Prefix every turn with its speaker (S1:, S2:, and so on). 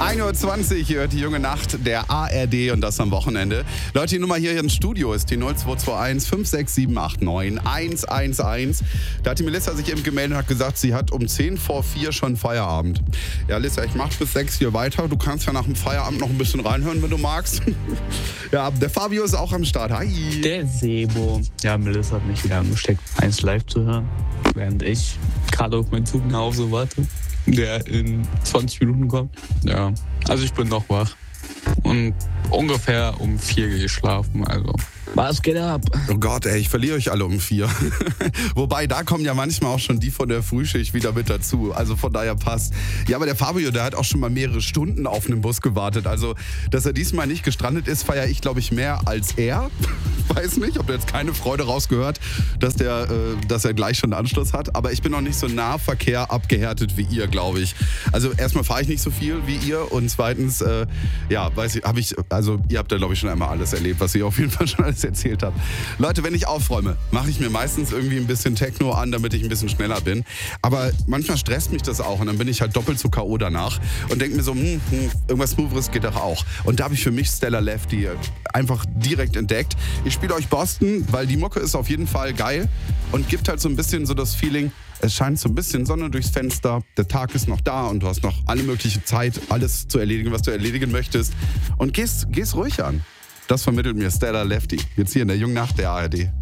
S1: 1:20 Uhr, ihr hört die junge Nacht der ARD und das am Wochenende. Leute, die Nummer hier ins Studio ist die 0221 56789 111. Da hat die Melissa sich eben gemeldet und hat gesagt, sie hat um 3:10 schon Feierabend. Ja, Lissa, ich mach bis 6 hier weiter. Du kannst ja nach dem Feierabend noch ein bisschen reinhören, wenn du magst. Ja, der Fabio ist auch am Start. Hi.
S2: Der Sebo. Ja, Melissa hat mich wieder angesteckt, 1 live zu hören, während ich gerade auf meinen Zug nach Hause warte, der in 20 Minuten kommt. Ja, also ich bin noch wach und ungefähr um 4 geschlafen, also was geht ab?
S1: Oh Gott, ey, ich verliere euch alle um 4. Wobei, da kommen ja manchmal auch schon die von der Frühschicht wieder mit dazu. Also von daher passt. Ja, aber der Fabio, der hat auch schon mal mehrere Stunden auf einen Bus gewartet. Also, dass er diesmal nicht gestrandet ist, feiere ich, glaube ich, mehr als er. Weiß nicht, ob er jetzt keine Freude rausgehört, dass er gleich schon einen Anschluss hat. Aber ich bin noch nicht so Nahverkehr abgehärtet wie ihr, glaube ich. Also erstmal fahre ich nicht so viel wie ihr. Und zweitens, ihr habt ja, glaube ich, schon einmal alles erlebt, was ihr auf jeden Fall schon alles erzählt habe. Leute, wenn ich aufräume, mache ich mir meistens irgendwie ein bisschen Techno an, damit ich ein bisschen schneller bin. Aber manchmal stresst mich das auch und dann bin ich halt doppelt so K.O. danach und denke mir so, irgendwas Smoothes geht doch auch. Und da habe ich für mich Stellar Lefty einfach direkt entdeckt. Ich spiele euch Boston, weil die Mucke ist auf jeden Fall geil und gibt halt so ein bisschen so das Feeling, es scheint so ein bisschen Sonne durchs Fenster, der Tag ist noch da und du hast noch alle mögliche Zeit, alles zu erledigen, was du erledigen möchtest. Und geh's ruhig an. Das vermittelt mir Stellar Lefty. Jetzt hier in der jungen Nacht der ARD.